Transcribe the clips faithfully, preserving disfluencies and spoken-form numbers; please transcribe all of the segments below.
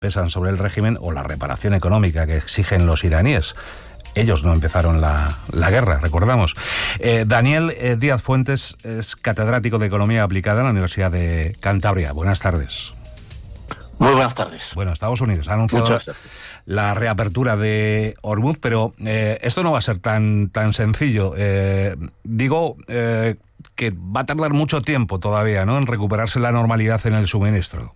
pesan sobre el régimen o la reparación económica que exigen los iraníes. Ellos no empezaron la, la guerra, recordamos. Eh, Daniel eh, Díaz Fuentes es catedrático de Economía Aplicada en la Universidad de Cantabria. Buenas tardes. Muy buenas tardes. Bueno, Estados Unidos ha anunciado la reapertura de Hormuz, pero eh, esto no va a ser tan, tan sencillo. Eh, digo eh, que va a tardar mucho tiempo todavía, ¿no?, en recuperarse la normalidad en el suministro.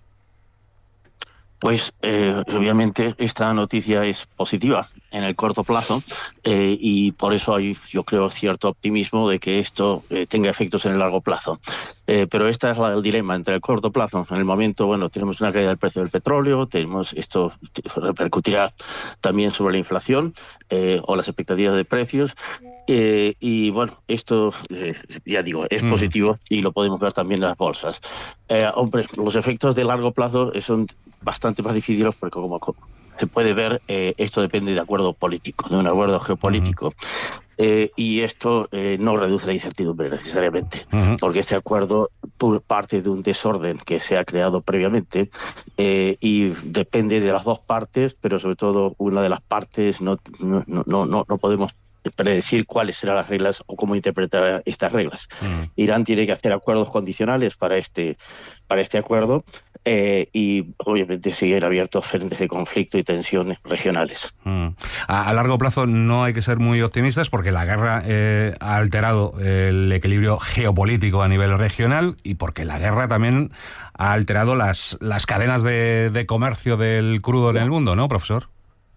Pues eh, obviamente esta noticia es positiva en el corto plazo eh, y por eso hay, yo creo, cierto optimismo de que esto eh, tenga efectos en el largo plazo. Eh, pero este es la, el dilema entre el corto plazo. En el momento, bueno, tenemos una caída del precio del petróleo, tenemos esto repercutirá también sobre la inflación eh, o las expectativas de precios. Eh, y bueno, esto, eh, ya digo, es mm. positivo y lo podemos ver también en las bolsas. Eh, hombre, los efectos de largo plazo son bastante más difíciles porque, como se puede ver, eh, esto depende de acuerdo político, de un acuerdo geopolítico. Uh-huh. Eh, y esto eh, no reduce la incertidumbre necesariamente, uh-huh. porque este acuerdo parte de un desorden que se ha creado previamente eh, y depende de las dos partes, pero sobre todo una de las partes no, no, no, no, no podemos predecir cuáles serán las reglas o cómo interpretar estas reglas. Mm. Irán tiene que hacer acuerdos condicionales para este, para este acuerdo eh, y obviamente siguen abiertos frentes de conflicto y tensiones regionales. Mm. A, a largo plazo no hay que ser muy optimistas porque la guerra eh, ha alterado el equilibrio geopolítico a nivel regional y porque la guerra también ha alterado las, las cadenas de, de comercio del crudo en el mundo, ¿no, profesor?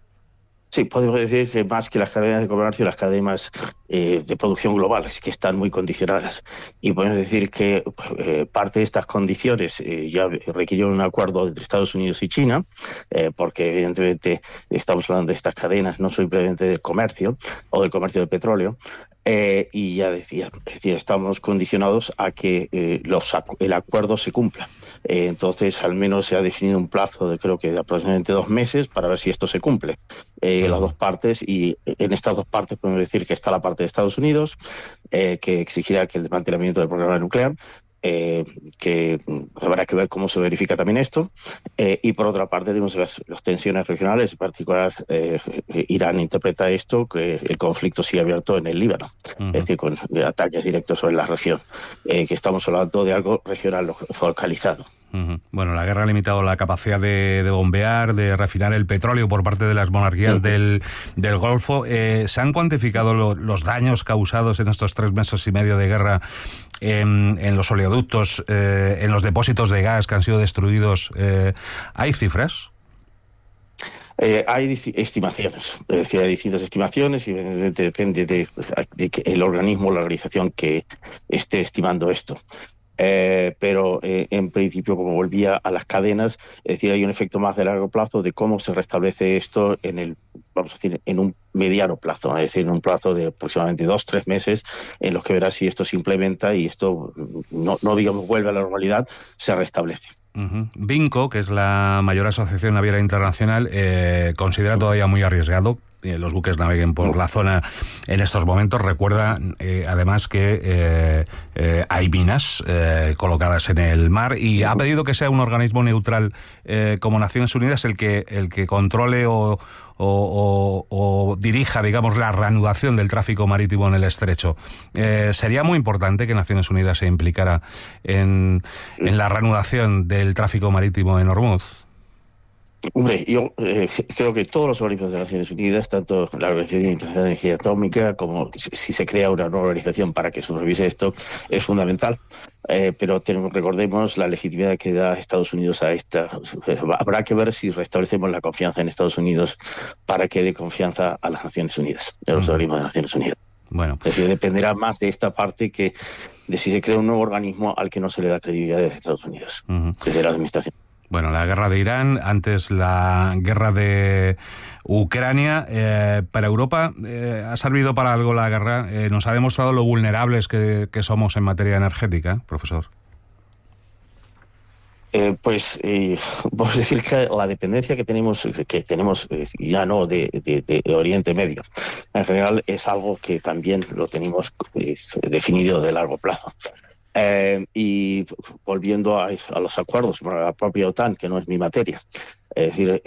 Sí, podemos decir que más que las cadenas de comercio, las cadenas eh, de producción globales, que están muy condicionadas. Y podemos decir que eh, parte de estas condiciones eh, ya requirieron un acuerdo entre Estados Unidos y China, eh, porque evidentemente estamos hablando de estas cadenas, no simplemente del comercio o del comercio del petróleo. Eh, y ya decía, es decir, estamos condicionados a que eh, los, el acuerdo se cumpla. Eh, entonces, al menos se ha definido un plazo de creo que de aproximadamente dos meses para ver si esto se cumple. Eh, las dos partes, y en estas dos partes podemos decir que está la parte de Estados Unidos, eh, que exigirá que el desmantelamiento del programa nuclear, Eh, que habrá que ver cómo se verifica también esto, eh, y por otra parte tenemos las, las tensiones regionales, en particular eh, Irán interpreta esto, que el conflicto sigue abierto en el Líbano, uh-huh. es decir, con ataques directos sobre la región, eh, que estamos hablando de algo regional focalizado. Uh-huh. Bueno, la guerra ha limitado la capacidad de, de bombear, de refinar el petróleo por parte de las monarquías uh-huh. del, del Golfo. Eh, ¿Se han cuantificado lo, los daños causados en estos tres meses y medio de guerra en, en los oleoductos, eh, en los depósitos de gas que han sido destruidos? Eh, ¿Hay cifras? Eh, hay estimaciones, es decir, hay distintas estimaciones y depende de, de, de el organismo o la organización que esté estimando esto. Eh, pero eh, en principio, como volvía a las cadenas, es decir, hay un efecto más de largo plazo de cómo se restablece esto en el, vamos a decir, en un mediano plazo, es decir, en un plazo de aproximadamente dos, tres meses, en los que verás si esto se implementa y esto no, no digamos vuelve a la normalidad, se restablece. Uh-huh. Binco, que es la mayor asociación naviera internacional, eh, considera todavía muy arriesgado que los buques naveguen por la zona en estos momentos. Recuerda eh, además que eh, eh, hay minas eh, colocadas en el mar y ha pedido que sea un organismo neutral eh, como Naciones Unidas el que el que controle o, o, o, o dirija, digamos, la reanudación del tráfico marítimo en el estrecho. Eh, sería muy importante que Naciones Unidas se implicara en, en la reanudación del tráfico marítimo en Hormuz. Hombre, yo eh, creo que todos los organismos de Naciones Unidas, tanto la Organización Internacional de Energía Atómica como si, si se crea una nueva organización para que supervise esto, es fundamental. Eh, pero tenemos, recordemos la legitimidad que da Estados Unidos a esta. Habrá que ver si restablecemos la confianza en Estados Unidos para que dé confianza a las Naciones Unidas, a los uh-huh. organismos de Naciones Unidas. Bueno. Es decir, dependerá más de esta parte que de si se crea un nuevo organismo al que no se le da credibilidad desde Estados Unidos, uh-huh. desde la administración. Bueno, la guerra de Irán, antes la guerra de Ucrania. Eh, para Europa, eh, ¿ha servido para algo la guerra? Eh, ¿Nos ha demostrado lo vulnerables que, que somos en materia energética, profesor? Eh, pues eh, vamos a decir que la dependencia que tenemos que tenemos eh, ya no de, de, de Oriente Medio en general es algo que también lo tenemos eh, definido de largo plazo. Eh, y volviendo a, a los acuerdos, para la propia OTAN, que no es mi materia, es decir,